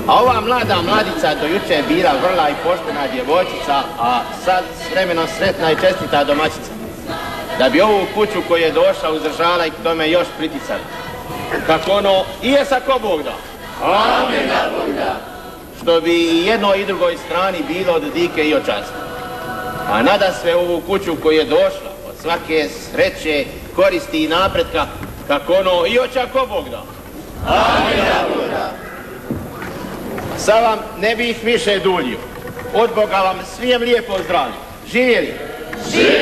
A ova mladica do juče je bila vrla i poštena djevojčica, a sad s vremenom sretna i čestita domaćica. Da bi ovu kuću koju je došla uzdržala i k tome još priticala. Kako ono i je sa ko Bog da. Amin, da Bog da. Što bi i jednoj i drugoj strani bilo od dike i očasti. A nada sve ovu kuću koju je došla od svake sreće, koristi i napretka, kako ono i oča ko Bog da. Amin, da Bog da. Sad vam ne bih više duljio. Od Boga vam svijem lijepo zdravlje. Živjeli!